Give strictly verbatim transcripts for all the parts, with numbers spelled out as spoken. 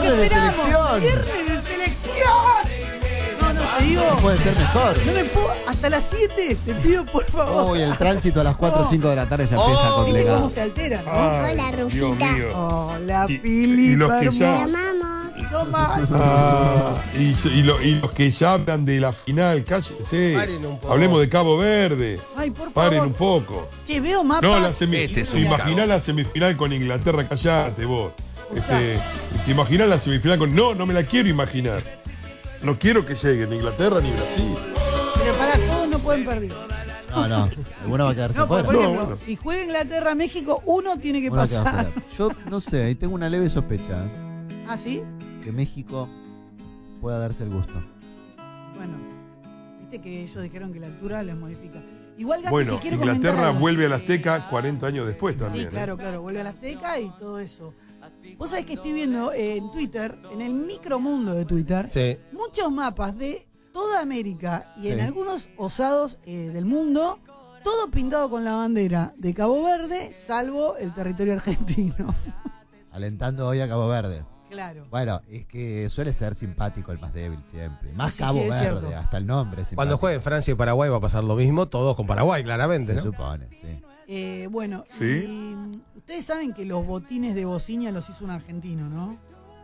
Viernes de esperamos. selección. Viernes de selección. No, no, te digo. No puede ser mejor. No me puedo. Hasta las siete, te pido por favor. Uy, el tránsito a las cuatro o No. cinco de la tarde ya Oh. empieza a ¿Viste complicar. cómo se altera, no? Ah, Hola, Dios Rufita. mío. Hola, Y- y Filipa, los que ya- hermosa. Amamos. Yo más. Ah, y, y lo- y los que ya hablan de la final, cállense. Paren un poco. Hablemos de Cabo Verde. Ay, por Paren favor. un poco. Che, veo mapas. No, la semi Este es ¿te un imaginás cago. la semifinal con Inglaterra? Callate vos. Escuchá. Este, ¿Te imaginás la semifinal con.? No, no me la quiero imaginar. No quiero que llegue ni Inglaterra ni Brasil. Pero pará, todos no pueden perder. No, no. Alguno va a quedarse No, porque, fuera. por No, ejemplo, bueno. si juega Inglaterra-México, uno tiene que Uno queda pasar. fuera. Yo no sé, ahí tengo una leve sospecha ¿eh? ¿Ah, sí? que México pueda darse el gusto. Bueno, viste que ellos dijeron que la altura les modifica. Igual, Gasti, Bueno, te quiero comentar Inglaterra algo. vuelve al Azteca cuarenta años después Sí, también. ¿eh? claro, claro, vuelve a la Azteca y todo eso. Vos sabés que estoy viendo eh, en Twitter, en el micromundo de Twitter, Sí. muchos mapas de toda América y en Sí. algunos osados eh, del mundo, todo pintado con la bandera de Cabo Verde, salvo el territorio argentino. Alentando hoy a Cabo Verde. Claro. Bueno, es que suele ser simpático el más débil siempre. Más Sí, sí, Cabo sí, es Verde, cierto. hasta el nombre es simpático. Cuando jueguen Francia y Paraguay va a pasar lo mismo, todos con Paraguay, claramente, Se ¿no? supone, sí. Eh, bueno, ¿Sí? y mm, ustedes saben que los botines de bociña los hizo un argentino, ¿no?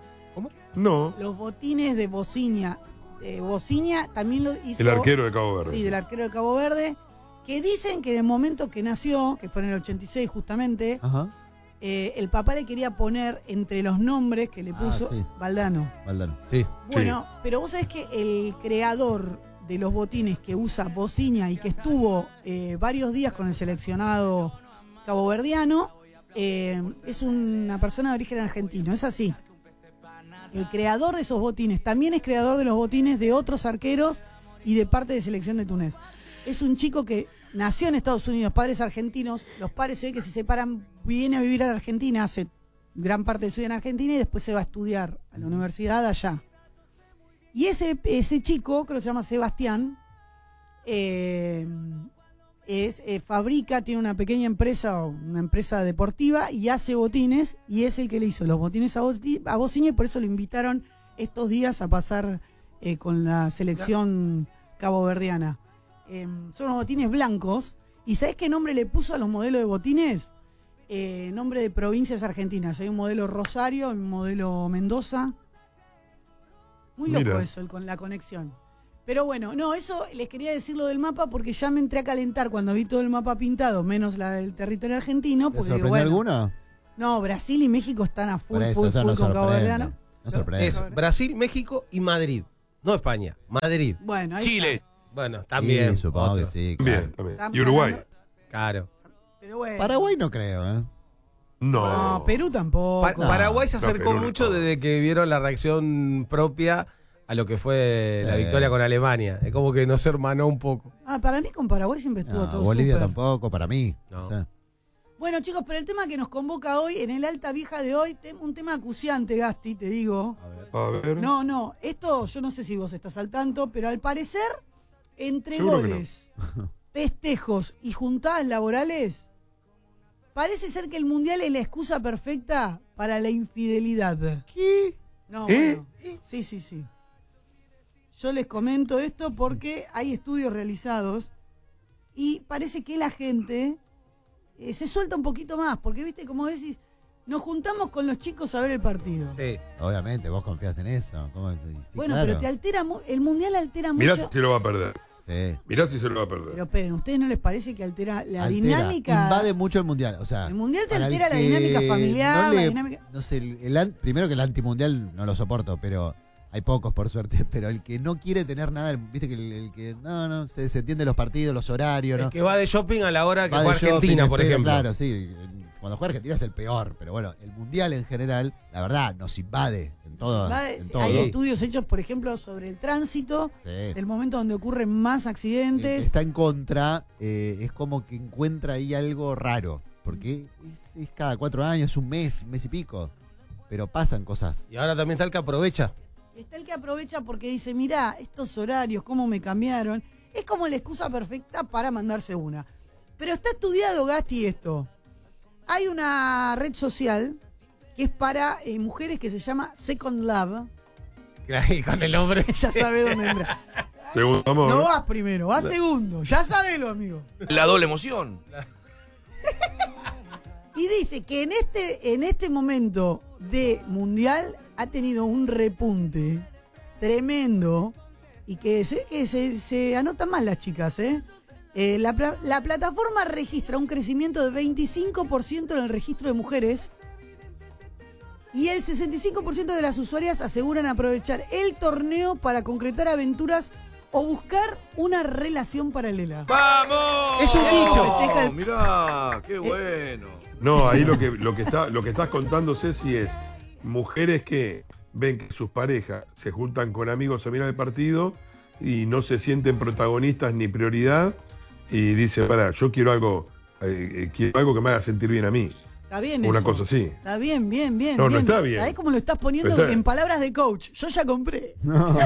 No, Los botines de bociña, eh, bociña también lo hizo... el arquero de Cabo Verde. Sí, del arquero de Cabo Verde, que dicen que en el momento que nació, que fue en el ochenta y seis justamente, Ajá. eh, el papá le quería poner entre los nombres que le Ah, puso sí. Valdano. Valdano. Sí. Bueno, pero vos sabés que el creador de los botines que usa bociña y que estuvo eh, varios días con el seleccionado caboverdiano, eh, es una persona de origen argentino, es así. El creador de esos botines también es creador de los botines de otros arqueros y de parte de selección de Túnez. Es un chico que nació en Estados Unidos, padres argentinos, los padres se ve que se separan, viene a vivir a la Argentina, hace gran parte de su vida en Argentina y después se va a estudiar a la universidad allá. Y ese, ese chico, creo que se llama Sebastián, eh, es, eh, fabrica, tiene una pequeña empresa, una empresa deportiva y hace botines y es el que le hizo los botines a, Boti- a Bociña y por eso lo invitaron estos días a pasar eh, con la selección caboverdiana. Eh, son unos botines blancos y ¿sabés qué nombre le puso a los modelos de botines? Eh, nombre de provincias argentinas. Hay un modelo Rosario, un modelo Mendoza. Muy loco Mira. eso, el, con la conexión. Pero bueno, no, eso les quería decir lo del mapa porque ya me entré a calentar cuando vi todo el mapa pintado, menos la del territorio argentino. ¿Te Porque sorprendió digo, bueno, alguno? No, Brasil y México están a full, Por eso, full, eso full no con Cabo sorprende. Verdeano. No sorprende. Es Brasil, México y Madrid. No España, Madrid. Bueno, ahí Chile. está. Bueno, también. Sí, supongo otro. que sí. Bien, claro. también. Estamos Y Uruguay. hablando- Claro. Pero bueno. Paraguay no creo, ¿eh? No. No, Perú tampoco. Pa- No. Paraguay se No, acercó Perú no. mucho desde que vieron la reacción propia a lo que fue la Eh. victoria con Alemania. Es como que nos hermanó un poco. Ah, para mí con Paraguay siempre estuvo No, todo Bolivia súper. tampoco, para mí. No. O sea, Bueno, chicos, pero el tema que nos convoca hoy, en el Alta Vieja de hoy, tem- un tema acuciante, Gasti, te digo. A ver. No, no, esto yo no sé si vos estás al tanto, pero al parecer, entre Seguro que goles, festejos y juntadas laborales, parece ser que el Mundial es la excusa perfecta para la infidelidad. ¿Qué? No, ¿Eh? bueno, sí, sí, sí. Yo les comento esto porque hay estudios realizados y parece que la gente eh, se suelta un poquito más, porque viste, como decís, nos juntamos con los chicos a ver el partido. Sí. obviamente, vos confías en eso. ¿Cómo? Sí, Bueno, claro. pero te altera, mu- el Mundial altera Mirá mucho. si se lo va a perder. Sí. Mirá si se lo va a perder. Pero esperen, ¿ustedes no les parece que altera la Altera, dinámica? invade mucho el mundial. O sea, El mundial te para el altera la que dinámica familiar, no la le- dinámica- No sé, el, el an- primero que el antimundial no lo soporto, pero hay pocos por suerte. Pero el que no quiere tener nada, el- viste que el, el que no, no, se, se entiende los partidos, los horarios, El ¿no? que va de shopping a la hora que Va de juega Argentina, shopping, por espera, ejemplo. Claro, sí. Cuando juega Argentina es el peor, pero bueno, el mundial en general, la verdad, nos invade en todo. Va- en todo. Hay estudios hechos, por ejemplo, sobre el tránsito, Sí. del momento donde ocurren más El que accidentes. está en contra eh, es como que encuentra ahí algo raro, porque es, es cada cuatro años, un mes, un mes y pico, pero pasan cosas. Y ahora también está el que aprovecha. Está el que aprovecha porque dice, mirá, estos horarios, cómo me cambiaron. Es como la excusa perfecta para mandarse una. Pero está estudiado, Gasti, esto. Hay una red social que es para eh, mujeres, que se llama Second Love. Y con el hombre. Ya sabe dónde entra. Segundo amor. No vas primero, vas segundo. Ya sabelo, amigo. La doble emoción. Y dice que en este, en este momento de mundial ha tenido un repunte tremendo y que se ve que se, se anotan más las chicas, ¿eh? Eh, la, la plataforma registra un crecimiento de veinticinco por ciento en el registro de mujeres y el sesenta y cinco por ciento de las usuarias aseguran aprovechar el torneo para concretar aventuras o buscar una relación paralela. ¡Vamos! Es un dicho. Festeja el- Mirá, qué bueno. No, ahí lo que, lo que está, lo que estás contando, Ceci, es mujeres que ven que sus parejas se juntan con amigos a mirar el partido y no se sienten protagonistas ni prioridad y dicen, para, yo quiero algo, eh, eh, quiero algo que me haga sentir bien a mí. Está bien Una eso. cosa así. Está bien, bien, bien. No, no bien. está bien. ¿Sabés cómo lo estás poniendo Está- en palabras de coach? Yo ya compré. No.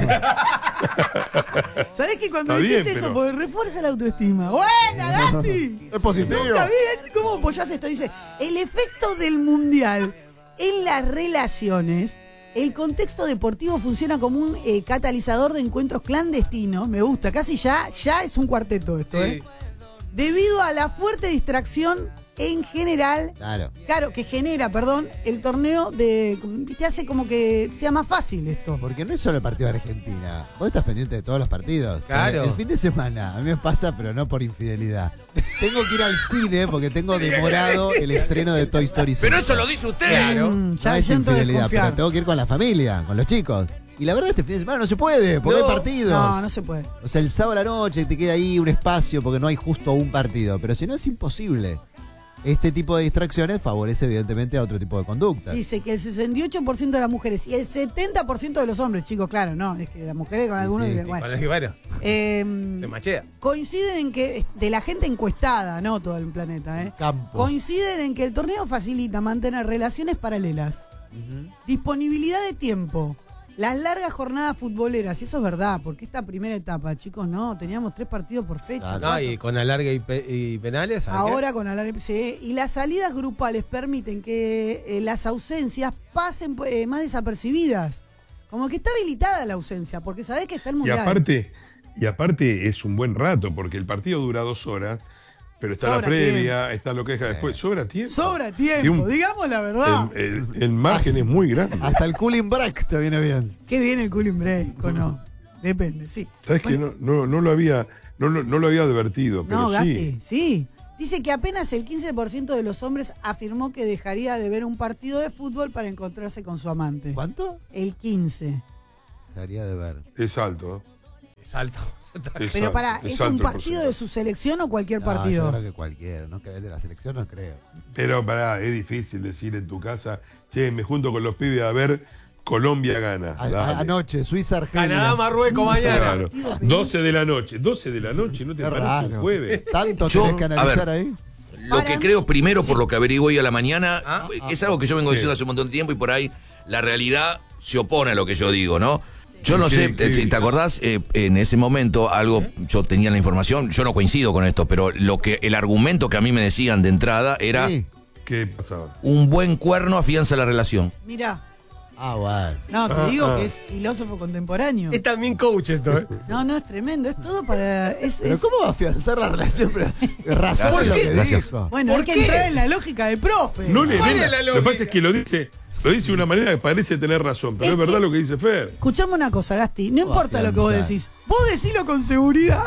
¿Sabés que cuando Está dijiste bien, eso, pero- porque refuerza la autoestima? ¡Buena, Gasti! Es positivo. Nunca vi, ¿cómo apoyás esto? Dice, el efecto del mundial en las relaciones, el contexto deportivo funciona como un eh, catalizador de encuentros clandestinos. Me gusta, casi ya, ya es un cuarteto esto, Sí. ¿eh? Debido a la fuerte distracción en general, Claro. claro, que genera, perdón, el torneo de, te hace como que sea más fácil esto. Porque no es solo el partido de Argentina. Vos estás pendiente de todos los partidos. Claro. El fin de semana, a mí me pasa, pero no por infidelidad. Tengo que ir al cine porque tengo demorado el estreno de Toy Story cinco. Pero eso lo dice usted. Claro. Mm, ya No el es centro de infidelidad, confiar. pero tengo que ir con la familia, con los chicos. Y la verdad, este fin de semana no se puede, porque No. hay partidos. No, no se puede. O sea, el sábado a la noche te queda ahí un espacio porque no hay justo un partido. Pero si no, es imposible. Este tipo de distracciones favorece evidentemente a otro tipo de conductas. Dice que el sesenta y ocho por ciento de las mujeres y el setenta por ciento de los hombres, chicos, claro, no, es que las mujeres con algunos... sí. bueno, Bueno, bueno, eh, se machea. coinciden en que, de la gente encuestada, no todo el planeta, ¿eh? Campo. Coinciden en que el torneo facilita mantener relaciones paralelas, disponibilidad de tiempo, las largas jornadas futboleras, y eso es verdad, porque esta primera etapa, chicos, no, teníamos tres partidos por fecha. Claro. No, cuatro. y con alargue y, pe- y penales. ¿sabes qué? Ahora con alargue, sí, y las salidas grupales permiten que eh, las ausencias pasen eh, más desapercibidas. Como que está habilitada la ausencia, porque sabés que está el Y mundial. aparte, y aparte es un buen rato, porque el partido dura dos horas, pero está Sobra la previa, está lo que deja después. Sobra tiempo. Sobra Tiene tiempo, un- digamos la verdad. El, el- el margen es muy grande. Hasta el cooling break te viene bien. ¿Qué viene el cooling break o no? Depende, sí. ¿Sabes que no, no, no lo había, no, lo- no lo había advertido, pero No, sí. Gasti, sí. Dice que apenas el quince por ciento de los hombres afirmó que dejaría de ver un partido de fútbol para encontrarse con su amante. ¿Cuánto? El quince. Dejaría de ver. Es alto. ¿eh? Es alto. Es Pero alto, para, es ¿es alto un el partido de porcentaje. su selección o cualquier No, partido? yo creo que cualquiera. No creo, el de la selección no creo. Pero pará, es difícil decir en tu casa, che, me junto con los pibes a ver Colombia gana. A- a- Dale. anoche, Suiza, Argelia. Canadá, Marruecos mañana. Claro. doce de la noche, doce de la noche, ¿no te Qué parece un raro. jueves? Tanto Yo, tenés que a analizar ver. ahí. Lo Para que mí- creo primero, por lo que averiguo hoy a la mañana, Ah, es algo que yo vengo diciendo Sí. hace un montón de tiempo y por ahí la realidad se opone a lo que yo digo, ¿no? Yo no ¿Qué- sé, qué- eh, si te acordás, eh, en ese momento algo, yo tenía la información, yo no coincido con esto, pero lo que el argumento que a mí me decían de entrada era Sí. ¿Qué pasaba? un buen cuerno afianza la relación. Mirá, Ah, bueno. no, te Ah, digo ah. que es filósofo contemporáneo. Es también coach esto, ¿eh? No, no, es tremendo, es todo para... Es, Pero es- ¿cómo va a afianzar la relación? Pero, razón Gracias, lo que gracias. dijo. Bueno, hay que qué? entrar en la lógica del profe. No le ¿Cuál den- es la Lo que pasa lógica? es que lo dice, lo dice de una manera que parece tener razón, pero Es es, verdad que- lo que dice Fer. Escuchame una cosa, Gasti, no ¿Cómo importa lo que vos afianzar? decís, vos decilo con seguridad.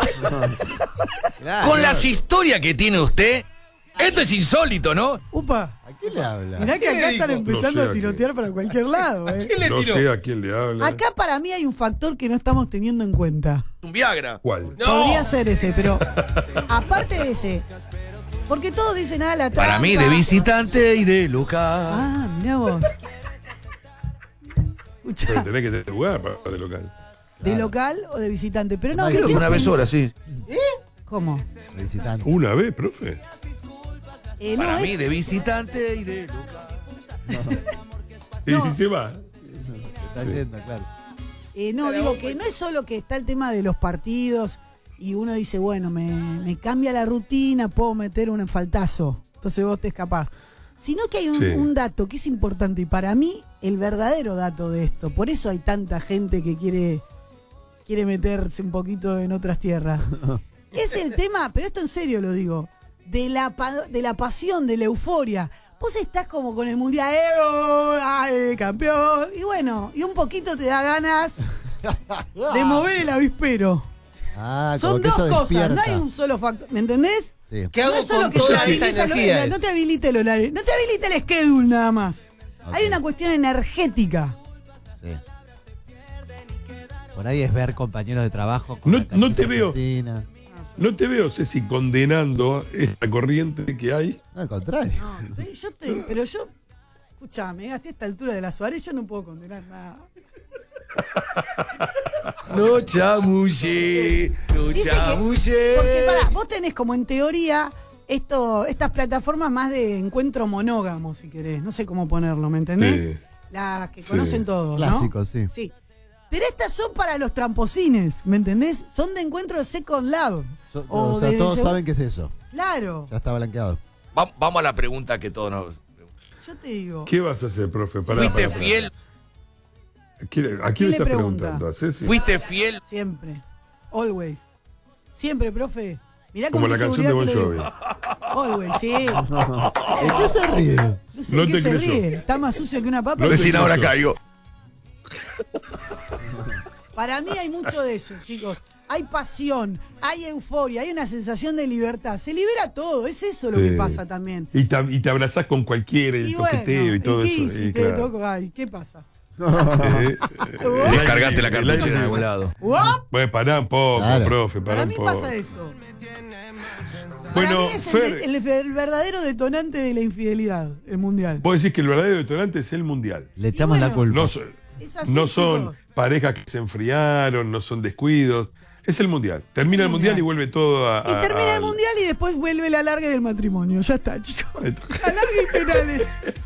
Claro. Con las historias que tiene usted, esto es insólito, ¿no? Upa, ¿A qué le habla? mirá que ¿Qué acá le están dijo? empezando No sé a a tirotear para cualquier lado. ¿A eh. quién le No tiró? sé a quién le habla. Acá para mí hay un factor que no estamos teniendo en cuenta. Un Viagra. ¿Cuál? No. Podría ser ese, pero aparte de ese, porque todos dicen, ah, la trampa. Para mí, de visitante y de local. Ah, mirá vos. Escuchá, Pero tenés que tener lugar para de local. ¿de local o de visitante? Pero no, Creo ¿de Creo qué que una hacen? vez hora, sí. ¿Cómo? Visitante. Una vez, profe. Eh, no, Para es- mí, de visitante y de local. Y No. se va. Se está yendo, claro. Eh, no, digo que no es solo que está el tema de los partidos y uno dice, bueno, me, me cambia la rutina, puedo meter un faltazo. Entonces vos te escapás. sino que hay un, Sí. un dato que es importante y para mí el verdadero dato de esto. Por eso hay tanta gente que quiere, quiere meterse un poquito en otras tierras. Es el tema, pero esto en serio lo digo, de la, pa- de la pasión, de la euforia. Vos estás como con el mundial, ¡eh, oh, ay, campeón! Y bueno, y un poquito te da ganas de mover el avispero. Ah, como Son que dos eso cosas, despierta. no hay un solo factor, ¿me entendés? Sí. ¿Qué No hago es solo con que te toda esta habilita lo- energía? no te habilite el horario, no te habilita el schedule nada más. Ok. Hay una cuestión energética. Sí. Por ahí es ver compañeros de trabajo. con No- la no te camiseta veo. argentina. No te veo, Ceci, condenando esta corriente que hay. No, al contrario. No, te- yo te, pero yo, escuchame, hasta esta altura de la Suárez yo no puedo condenar nada. No chamulle, no Dice que- chamulle. Porque pará, vos tenés como en teoría esto, estas plataformas más de encuentro monógamo, si querés. No sé cómo ponerlo, ¿me entendés? Sí. Las que Sí. conocen todos, ¿no? Clásicos, sí. Sí. Pero estas son para los tramposines, ¿me entendés? Son de encuentro de Second Love. So- O o sea, de- todos de- saben qué es eso. Claro, Ya está blanqueado. Va- Vamos a la pregunta que todos nos. yo te digo. ¿Qué vas a hacer, profe? Pará, ¿Fuiste pará, pará. fiel? ¿A quién, a quién ¿Quién le le estás pregunta? preguntando? ¿A Ceci? ¿Fuiste fiel? Siempre. Always. Siempre, profe. Mirá con Como qué la canción de Bon seguridad te Jovi. lo digo. Always, sí. ¿De qué se ríe? No sé No de qué te se creyó. ríe. Está más sucio que una papa. No te Recién ahora creyó. caigo. Para mí hay mucho de eso, chicos. Hay pasión, hay euforia, hay una sensación de libertad. Se libera todo, es eso lo Sí. que pasa también. Y te, y te abrazás con cualquiera, el Y bueno, toqueteo y todo ¿y qué eso. si y te claro. toco? Ay, ¿qué pasa? Eh, ¿Vos? Descargate la el cartuchera aire- de algún lado. ¿What? Bueno, pará un poco, Claro. profe, pará Para un mí poco. pasa eso. Bueno, Para mí es el, Fer, de- el- el verdadero detonante de la infidelidad, el mundial. vos decís que el verdadero detonante es el mundial. Le echamos bueno, la culpa. No son, Es así, no son chicos. parejas que se enfriaron, no son descuidos. Es el mundial. Termina el el mundial mundial. y vuelve todo a. Y a- termina el al- mundial y después vuelve el alargue del matrimonio. Ya está, chicos. Alargue y penales.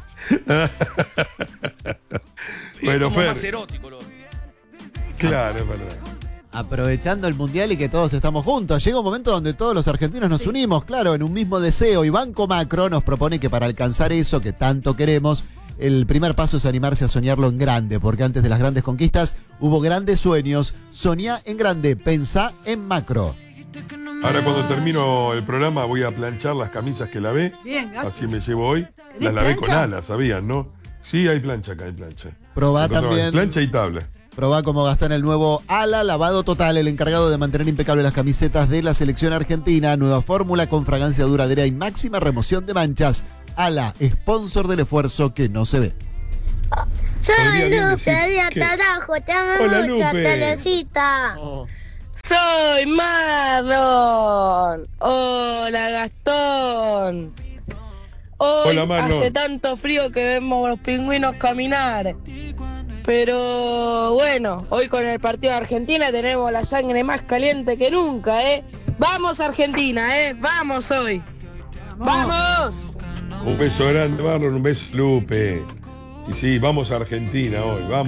Bueno, Como Fer, más erótico lo otro. claro, es verdad. Aprovechando el mundial y que todos estamos juntos. Llega un momento donde todos los argentinos nos unimos, claro, en un mismo deseo. Y Banco Macro nos propone que para alcanzar eso que tanto queremos, el primer paso es animarse a soñarlo en grande, porque antes de las grandes conquistas hubo grandes sueños. Soñá en grande, pensá en macro. Ahora cuando termino el programa voy a planchar las camisas que lavé. Bien, gato. Así me llevo hoy. ¿Tenés Las lavé con plancha? alas, ¿sabían, no? Sí, hay plancha acá, hay plancha. Probá Nosotros también. hay Plancha y tabla. Probá cómo Gastón el nuevo Ala Lavado Total, el encargado de mantener impecables las camisetas de la selección argentina. Nueva fórmula con fragancia duradera y máxima remoción de manchas. Ala, sponsor del esfuerzo que no se ve. Podría Soy bien Lupe, decir Vía que- Tarajo, te amo Hola, mucho, Lupe. Telecita. Soy Marlon. Hola, Gastón. Hoy Hola, Marlon. hace tanto frío que vemos los pingüinos caminar. Pero bueno, hoy con el partido de Argentina tenemos la sangre más caliente que nunca, ¿eh? Vamos Argentina, ¿eh? Vamos hoy. ¡Vamos! Un beso grande, Marlon, un beso, Lupe. Y sí, vamos a Argentina hoy, vamos.